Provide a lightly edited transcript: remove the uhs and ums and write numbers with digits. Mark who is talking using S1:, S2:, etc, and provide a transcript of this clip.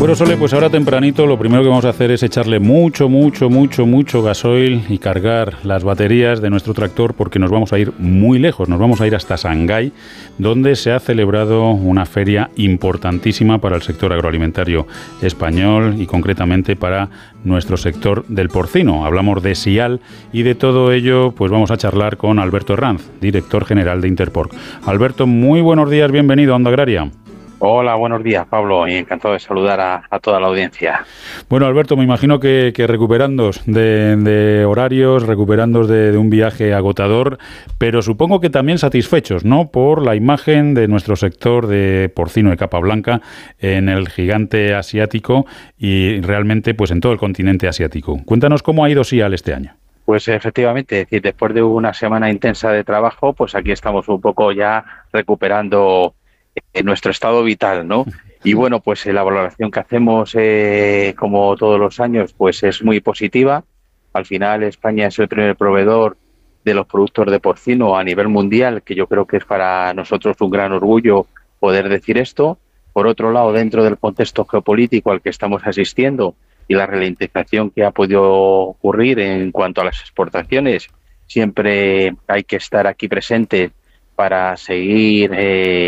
S1: Bueno, Sole, pues ahora tempranito lo primero que vamos a hacer es echarle mucho gasoil y cargar las baterías de nuestro tractor porque nos vamos a ir muy lejos, nos vamos a ir hasta Shanghái, donde se ha celebrado una feria importantísima para el sector agroalimentario español y concretamente para nuestro sector del porcino. Hablamos de SIAL y de todo ello pues vamos a charlar con Alberto Herranz, director general de Interporc. Alberto, muy buenos días, bienvenido a Onda Agraria.
S2: Hola, buenos días, Pablo, y encantado de saludar a toda la audiencia.
S1: Bueno, Alberto, me imagino que recuperándos de horarios, recuperándos de un viaje agotador, pero supongo que también satisfechos, ¿no?, por la imagen de nuestro sector de porcino de capa blanca en el gigante asiático y realmente pues en todo el continente asiático. Cuéntanos cómo ha ido SIAL este año.
S2: Pues efectivamente, es decir, después de una semana intensa de trabajo, pues aquí estamos un poco ya recuperando nuestro estado vital, ¿no? Y bueno, pues la valoración que hacemos, como todos los años, pues es muy positiva. Al final España es el primer proveedor de los productos de porcino a nivel mundial, que yo creo que es para nosotros un gran orgullo poder decir esto. Por otro lado, dentro del contexto geopolítico al que estamos asistiendo y la ralentización que ha podido ocurrir en cuanto a las exportaciones, siempre hay que estar aquí presente para seguir